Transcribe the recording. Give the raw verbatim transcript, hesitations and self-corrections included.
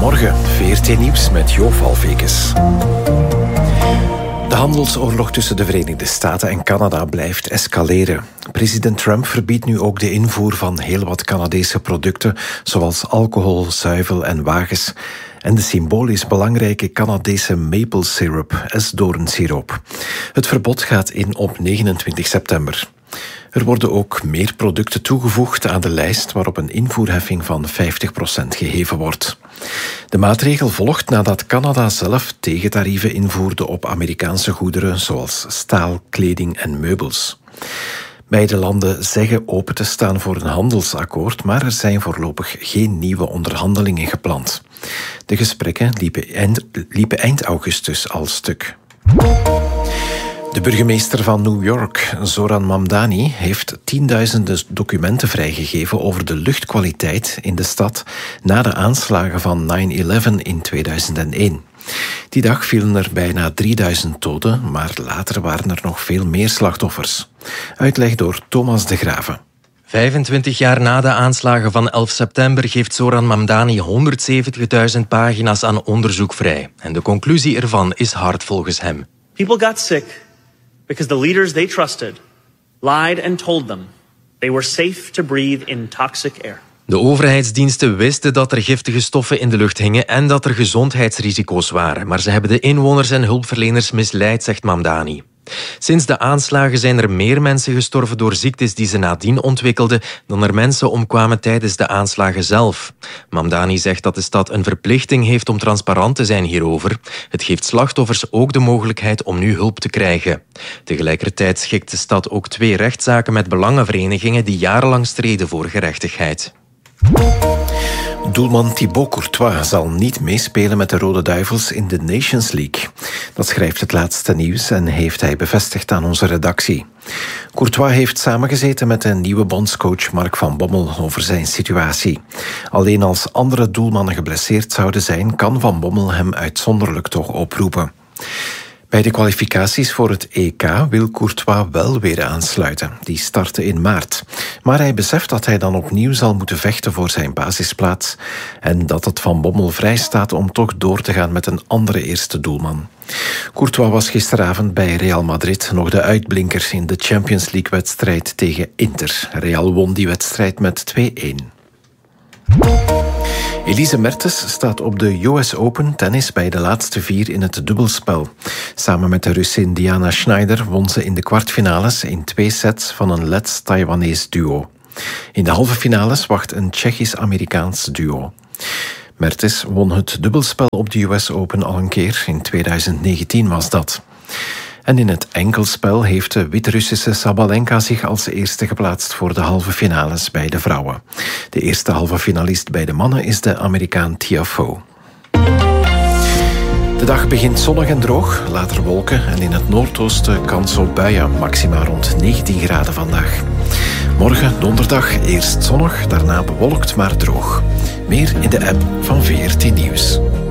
Goedemorgen, V R T Nieuws met Jo Valvekes. De handelsoorlog tussen de Verenigde Staten en Canada blijft escaleren. President Trump verbiedt nu ook de invoer van heel wat Canadese producten, zoals alcohol, zuivel en wagens. En de symbolisch belangrijke Canadese maple syrup, esdoornsiroop. Het verbod gaat in op negenentwintig september. Er worden ook meer producten toegevoegd aan de lijst waarop een invoerheffing van vijftig procent geheven wordt. De maatregel volgt nadat Canada zelf tegentarieven invoerde op Amerikaanse goederen zoals staal, kleding en meubels. Beide landen zeggen open te staan voor een handelsakkoord, maar er zijn voorlopig geen nieuwe onderhandelingen gepland. De gesprekken liepen eind, liepen eind augustus al stuk. De burgemeester van New York, Zoran Mamdani, heeft tienduizenden documenten vrijgegeven over de luchtkwaliteit in de stad na de aanslagen van nine eleven in tweeduizend één. Die dag vielen er bijna drieduizend doden, maar later waren er nog veel meer slachtoffers. Uitleg door Thomas de Graven. vijfentwintig jaar na de aanslagen van elf september geeft Zoran Mamdani honderdzeventigduizend pagina's aan onderzoek vrij. En de conclusie ervan is hard volgens hem. People got sick because the leaders they trusted lied and told them they were safe to breathe in toxic air. De overheidsdiensten wisten dat er giftige stoffen in de lucht hingen en dat er gezondheidsrisico's waren. Maar ze hebben de inwoners en hulpverleners misleid, zegt Mamdani. Sinds de aanslagen zijn er meer mensen gestorven door ziektes die ze nadien ontwikkelden dan er mensen omkwamen tijdens de aanslagen zelf. Mamdani zegt dat de stad een verplichting heeft om transparant te zijn hierover. Het geeft slachtoffers ook de mogelijkheid om nu hulp te krijgen. Tegelijkertijd schikt de stad ook twee rechtszaken met belangenverenigingen die jarenlang streden voor gerechtigheid. Doelman Thibaut Courtois zal niet meespelen met de Rode Duivels in de Nations League. Dat schrijft het laatste nieuws en heeft hij bevestigd aan onze redactie. Courtois heeft samengezeten met de nieuwe bondscoach Mark van Bommel over zijn situatie. Alleen als andere doelmannen geblesseerd zouden zijn, kan Van Bommel hem uitzonderlijk toch oproepen. Bij de kwalificaties voor het E K wil Courtois wel weer aansluiten. Die starten in maart. Maar hij beseft dat hij dan opnieuw zal moeten vechten voor zijn basisplaats en dat het Van Bommel vrij staat om toch door te gaan met een andere eerste doelman. Courtois was gisteravond bij Real Madrid nog de uitblinker in de Champions League-wedstrijd tegen Inter. Real won die wedstrijd met twee-een. Elise Mertens staat op de U S Open tennis bij de laatste vier in het dubbelspel. Samen met de Russin Diana Schneider won ze in de kwartfinales in twee sets van een Lets-Taiwanees duo. In de halve finales wacht een Tsjechisch-Amerikaans duo. Mertens won het dubbelspel op de U S Open al een keer, in tweeduizend negentien was dat. En in het enkelspel heeft de Wit-Russische Sabalenka zich als eerste geplaatst voor de halve finales bij de vrouwen. De eerste halve finalist bij de mannen is de Amerikaan Tiafoe. De dag begint zonnig en droog, later wolken en in het noordoosten kans op buien, maxima rond negentien graden vandaag. Morgen, donderdag, eerst zonnig, daarna bewolkt maar droog. Meer in de app van V R T Nieuws.